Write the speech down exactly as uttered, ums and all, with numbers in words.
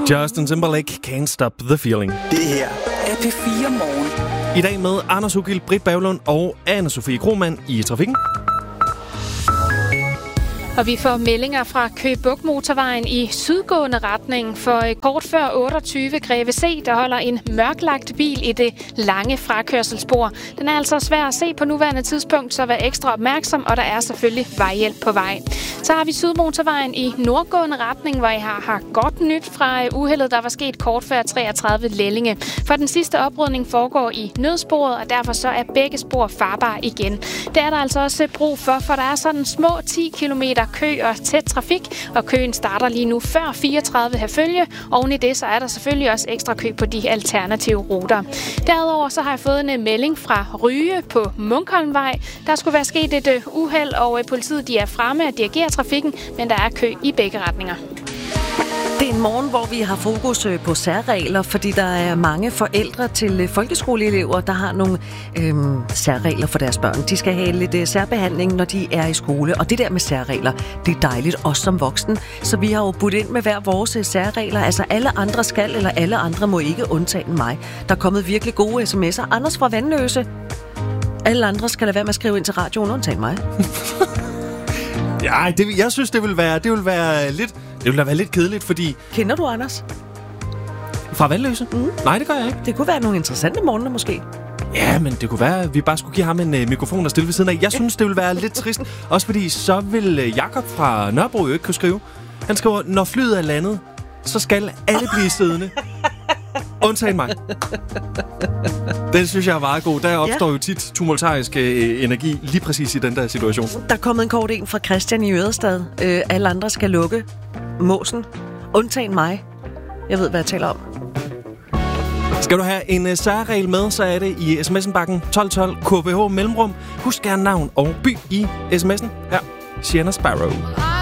Justin Timberlake, Can't Stop the Feeling. Det her er P fire Morgen. I dag med Anders Ugild, Britt Berglund og Anne-Sophie Krohmann i trafikken. Og vi får meldinger fra Køge Bugt Motorvejen i sydgående retning. For kort før otteogtyve Greve C, der holder en mørklagt bil i det lange frakørselsspor. Den er altså svær at se på nuværende tidspunkt, så vær ekstra opmærksom, og der er selvfølgelig vejhjælp på vej. Så har vi Sydmotorvejen i nordgående retning, hvor I har, har godt nyt fra uheldet, der var sket kort før treogtredive Lellinge. For den sidste oprydning foregår i nødsporet, og derfor så er begge spor farbare igen. Det er der altså også brug for, for der er sådan små ti kilometer kø og tæt trafik, og køen starter lige nu før fireogtredive Herfølge. Oven i det, så er der selvfølgelig også ekstra kø på de alternative ruter. Derudover så har jeg fået en melding fra Ryge på Munkholmvej. Der skulle være sket et uheld, og politiet de er fremme og dirigerer trafikken, men der er kø i begge retninger. Det er en morgen, hvor vi har fokus på særregler, fordi der er mange forældre til folkeskoleelever, der har nogle øhm, særregler for deres børn. De skal have lidt øh, særbehandling, når de er i skole. Og det der med særregler, det er dejligt, også som voksen. Så vi har jo budt ind med hver vores særregler. Altså alle andre skal, eller alle andre må ikke undtage mig. Der er kommet virkelig gode sms'er. Anders fra Vandløse. Alle andre skal lade være med at skrive ind til radioen, undtage mig. Ja, det, jeg synes, det vil være, det vil være lidt... Det ville da være lidt kedeligt, fordi... Kender du Anders? Fra Vandløse? Mm. Nej, det gør jeg ikke. Det kunne være nogle interessante morgener, måske. Ja, men det kunne være, at vi bare skulle give ham en uh, mikrofon og stille ved siden af. Jeg synes, det ville være lidt trist. Også fordi, så vil uh, Jakob fra Nørrebro jo ikke kunne skrive. Han skriver, når flyet er landet, så skal alle blive siddende. Undtagen mig. Den synes jeg er meget god. Der opstår ja. jo tit tumultarisk øh, energi lige præcis i den der situation. Der er kommet en kort en fra Christian i Ørestad. Øh, alle andre skal lukke måsen. Undtagen mig. Jeg ved, hvad jeg taler om. Skal du have en uh, særregel med, så er det i sms'en-bakken tolv tolv K B H mellemrum. Husk gerne navn og by i sms'en. Her, Sienna Sparrow.